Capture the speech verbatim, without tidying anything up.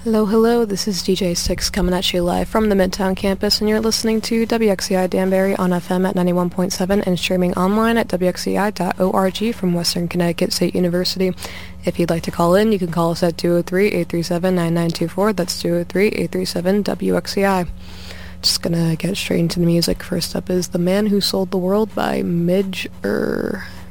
Hello, hello, this is D J Six coming at you live from the Midtown campus, and you're listening to W X C I Danbury on F M at ninety-one point seven and streaming online at W X C I dot org from Western Connecticut State University. If you'd like to call in, you can call us at two oh three, eight three seven, nine nine two four. That's two oh three, eight three seven, W X C I. Just gonna get straight into the music. First up is The Man Who Sold the World by Midge Er.